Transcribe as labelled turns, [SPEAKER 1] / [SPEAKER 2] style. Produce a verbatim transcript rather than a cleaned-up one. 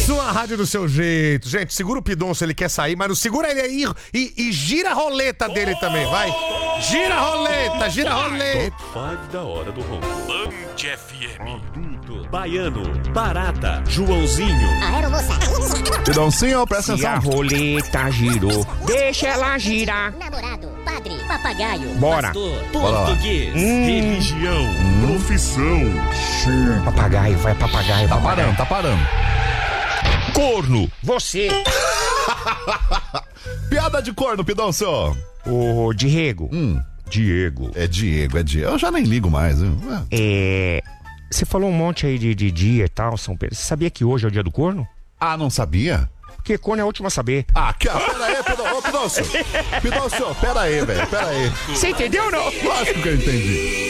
[SPEAKER 1] Sua rádio do seu jeito. Gente, segura o Pidon se ele quer sair, mas não segura ele aí e, e gira a roleta dele também, vai. Gira a roleta, gira a roleta.
[SPEAKER 2] Top cinco da hora do ronco. Band F M. Baiano, Barata, Joãozinho.
[SPEAKER 3] Aeromoça.
[SPEAKER 4] Pidoncinho, presta
[SPEAKER 5] Se a
[SPEAKER 4] atenção.
[SPEAKER 5] roleta girou, deixa ela girar.
[SPEAKER 3] Namorado, padre, papagaio.
[SPEAKER 5] Bora.
[SPEAKER 2] Pastor,
[SPEAKER 4] Bora lá.
[SPEAKER 2] português,
[SPEAKER 5] Hum.
[SPEAKER 2] religião, profissão.
[SPEAKER 5] Papagaio, vai papagaio,
[SPEAKER 4] Tá
[SPEAKER 5] papagaio.
[SPEAKER 4] parando, tá parando.
[SPEAKER 2] Corno.
[SPEAKER 5] Você,
[SPEAKER 4] Piada de corno, Pidoncio.
[SPEAKER 5] ô Diego.
[SPEAKER 4] Hum,
[SPEAKER 5] Diego.
[SPEAKER 4] é Diego, é Diego. Eu já nem ligo mais, viu? É.
[SPEAKER 5] É. Você falou um monte aí de, de dia e tal, São Pedro. Você sabia que hoje é o dia do corno?
[SPEAKER 4] Ah, não sabia?
[SPEAKER 5] Porque corno é o último a saber.
[SPEAKER 4] Ah, que, ah, pera aí, Pidoncio. Ô, Pidoncio. Pidoncio, pera aí, velho, pera aí.
[SPEAKER 5] Você entendeu ou não?
[SPEAKER 4] Lógico que eu entendi.